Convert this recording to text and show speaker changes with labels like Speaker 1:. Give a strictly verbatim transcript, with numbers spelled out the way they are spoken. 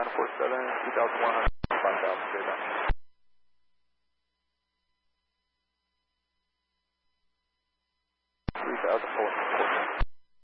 Speaker 1: four seven, two thousand one hundred, five thousand, clear down. three thousand four.